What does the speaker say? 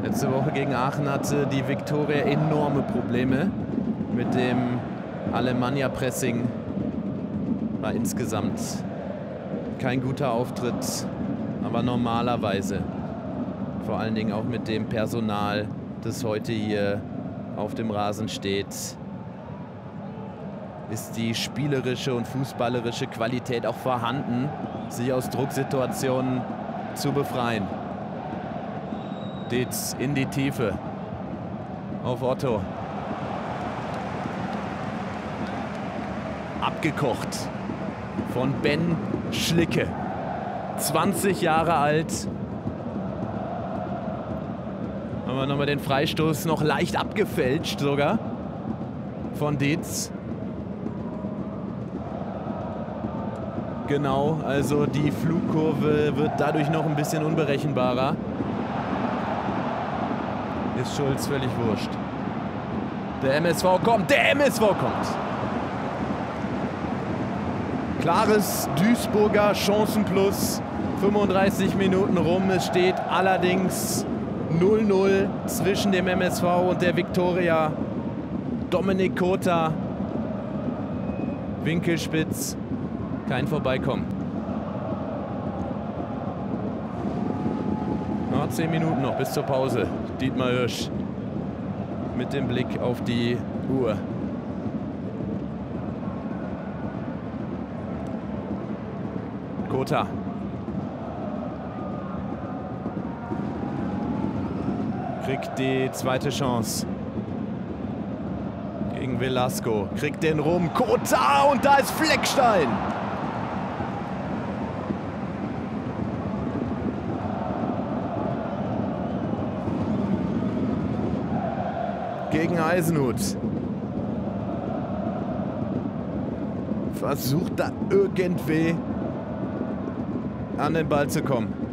Letzte Woche gegen Aachen hatte die Viktoria enorme Probleme mit dem Alemannia-Pressing. War insgesamt kein guter Auftritt, aber normalerweise, vor allen Dingen auch mit dem Personal, das heute hier auf dem Rasen steht, ist die spielerische und fußballerische Qualität auch vorhanden, sich aus Drucksituationen zu befreien. Dietz in die Tiefe auf Otto. Abgekocht von Ben Schlicke. 20 Jahre alt. Haben wir nochmal den Freistoß noch leicht abgefälscht sogar von Dietz. Genau, also die Flugkurve wird dadurch noch ein bisschen unberechenbarer. Ist Schulz völlig wurscht. Der MSV kommt, Klares Duisburger Chancenplus. 35 Minuten rum. Es steht allerdings 0-0 zwischen dem MSV und der Viktoria. Dominik Kota. Winkelspitz. Kein Vorbeikommen. Noch 10 Minuten noch bis zur Pause. Dietmar Hirsch mit dem Blick auf die Uhr. Kota. Kriegt die zweite Chance. Gegen Velasco. Kriegt den rum. Kota und da ist Fleckstein. Gegen Eisenhut. Versucht da irgendwie an den Ball zu kommen.